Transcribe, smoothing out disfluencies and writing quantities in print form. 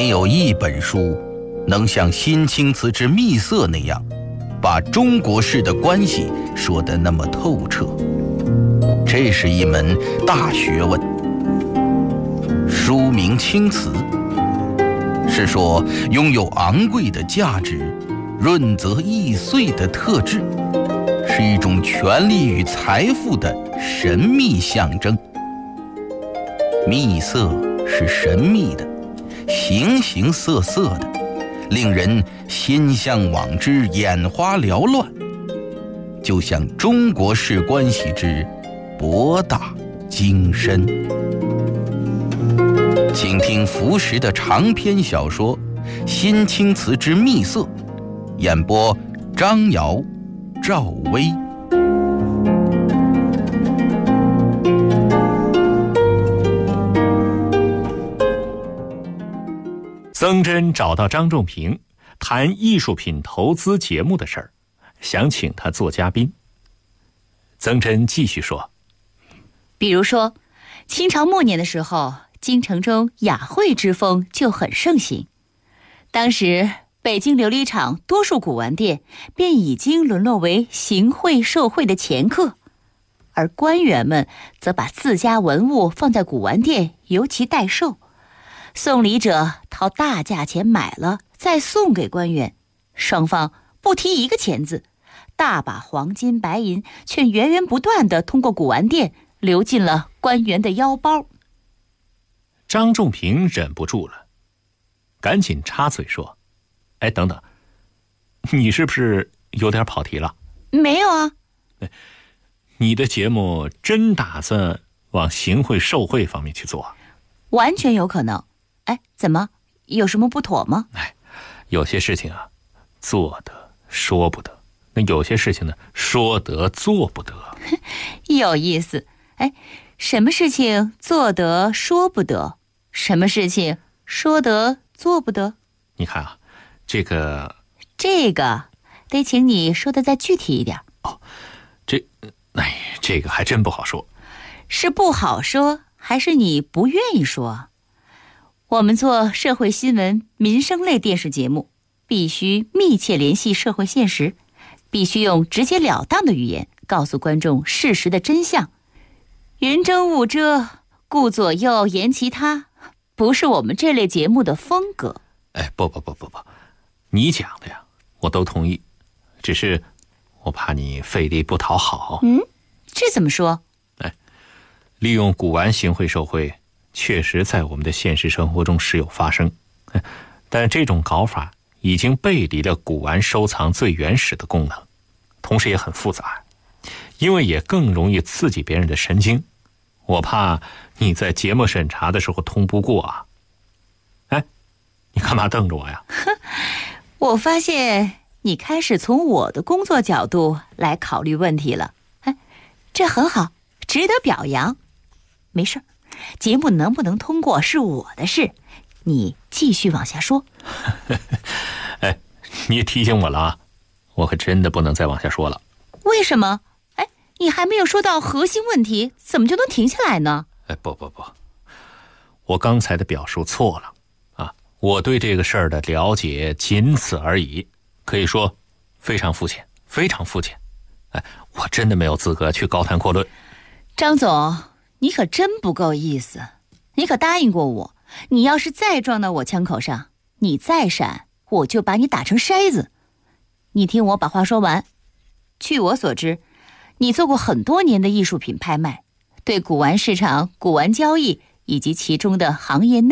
没有一本书能像《新青瓷之秘色》那样，把中国式的关系说得那么透彻。这是一门大学问。书名青瓷，是说拥有昂贵的价值、润泽易碎的特质，是一种权力与财富的神秘象征。秘色是神秘的，形形色色的，令人心向往之，眼花缭乱，就像中国式关系之博大精深。请听福时的长篇小说《新青瓷之秘色》，演播张瑶、赵薇。 曾真找到张仲平谈艺术品投资节目的事儿，想请他做嘉宾。曾真继续说， 比如说清朝末年的时候，京城中雅会之风就很盛行，当时北京琉璃厂多数古玩店便已经沦落为行贿受贿的掮客，而官员们则把自家文物放在古玩店由其代售，送礼者掏大价钱买了再送给官员，双方不提一个钱字，大把黄金白银却源源不断地通过古玩店流进了官员的腰包。 张仲平忍不住了，赶紧插嘴说，哎，等等，你是不是有点跑题了？ 没有啊。 你的节目真打算往行贿受贿方面去做？ 完全有可能。哎，怎么？有什么不妥吗？ 有些事情啊，做得说不得，那有些事情呢，说得做不得。 有意思。哎，什么事情做得说不得？什么事情说得做不得？ 你看啊，这个得请你说得再具体一点。 这个还真不好说。 是不好说，还是你不愿意说？我们做社会新闻民生类电视节目，必须密切联系社会现实，必须用直截了当的语言告诉观众事实的真相。云遮雾遮，顾左右言其他，不是我们这类节目的风格。 不，你讲的呀，我都同意，只是我怕你费力不讨好。 这怎么说？ 利用古玩行贿受贿，确实在我们的现实生活中时有发生，但这种搞法已经背离了古玩收藏最原始的功能，同时也很复杂，因为也更容易刺激别人的神经。我怕你在节目审查的时候通不过啊。你干嘛瞪着我呀？ 我发现你开始从我的工作角度来考虑问题了。这很好，值得表扬。没事，节目能不能通过是我的事，你继续往下说。 你提醒我了啊，我可真的不能再往下说了。 为什么？你还没有说到核心问题，怎么就能停下来呢？ 不，我刚才的表述错了啊！我对这个事儿的了解仅此而已，可以说非常肤浅，非常肤浅。我真的没有资格去高谈阔论。 张总，你可真不够意思。你可答应过我，你要是再撞到我枪口上，你再闪，我就把你打成筛子。你听我把话说完。据我所知，你做过很多年的艺术品拍卖，对古玩市场、古玩交易以及其中的行业内